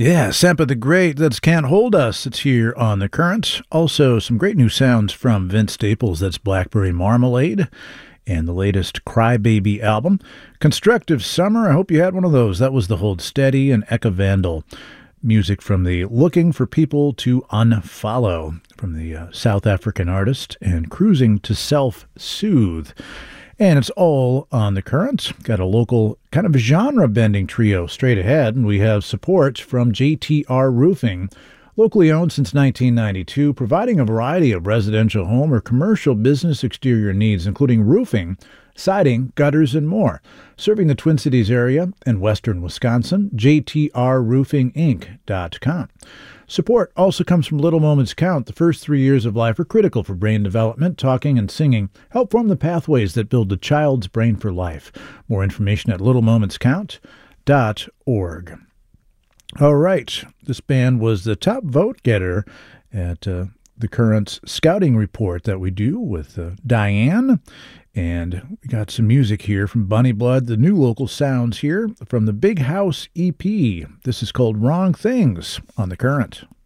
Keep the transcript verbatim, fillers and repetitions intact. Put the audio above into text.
Yeah, Sampa the Great, that's Can't Hold Us. It's here on The Current. Also, some great new sounds from Vince Staples. That's Blackberry Marmalade and the latest Crybaby album. Constructive Summer, I hope you had one of those. That was The Hold Steady and Eka Vandal. Music from the Looking for People to Unfollow from the uh, South African artist and Cruising to Self-Soothe. And it's all on The Current. Got a local kind of genre-bending trio straight ahead, and we have support from J T R Roofing, locally owned since nineteen ninety-two, providing a variety of residential home or commercial business exterior needs, including roofing, siding, gutters, and more. Serving the Twin Cities area and western Wisconsin, J T R roofing inc dot com. Support also comes from Little Moments Count. The first three years of life are critical for brain development. Talking and singing help form the pathways that build a child's brain for life. More information at little moments count dot org. All right, this band was the top vote getter at uh, the Current's scouting report that we do with uh, Diane. And we got some music here from Bunny Blood, the new local sounds here from the Big House E P. This is called Wrong Things on The Current.